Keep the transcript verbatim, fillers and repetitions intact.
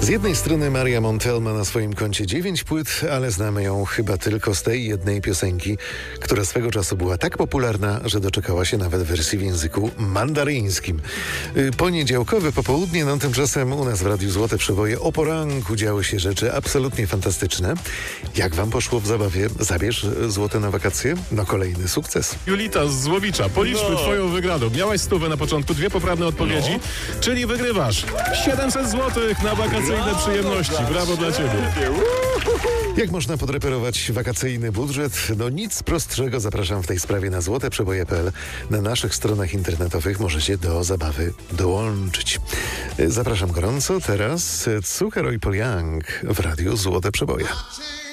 Z jednej strony Maria Montel ma na swoim koncie dziewięć płyt, ale znamy ją chyba tylko z tej jednej piosenki, która swego czasu była tak popularna, że doczekała się nawet wersji w języku mandaryńskim. Poniedziałkowe popołudnie, no tymczasem u nas w Radiu Złote Przeboje o poranku działy się rzeczy absolutnie fantastyczne. Jak wam poszło w zabawie? Zabierz złote na wakacje? No kolejny sukces. Julita z Złowicza, policzmy No. twoją wygraną. Miałaś stówę na początku, dwie poprawne odpowiedzi, No. czyli wygrywasz siedemset złotych na wakacyjne Brawo przyjemności. dla Brawo dla ciebie. Jak można podreperować wakacyjny budżet? No nic prostszego. Zapraszam w tej sprawie na złoteprzeboje kropka p l. Na naszych stronach internetowych możecie do zabawy dołączyć. Zapraszam gorąco. Teraz Zucchero i Paul Young w Radiu Złote Przeboje.